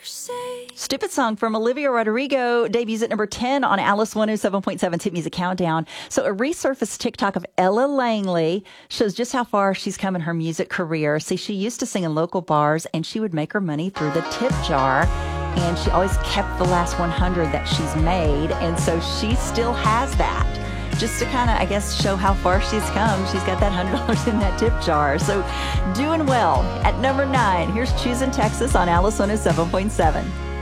Stupid Song from Olivia Rodrigo debuts at number 10 on Alice 107.7 Hit Music Countdown. So a resurfaced TikTok of Ella Langley shows just how far she's come in her music career. See, she used to sing in local bars and she would make her money through the tip jar. And she always kept the last 100 that she's made. And so she still has that. Just to kind of, I guess, show how far she's come. She's got that $100 in that tip jar. So doing well. At number 9, here's Choosing Texas on Alice 107.7.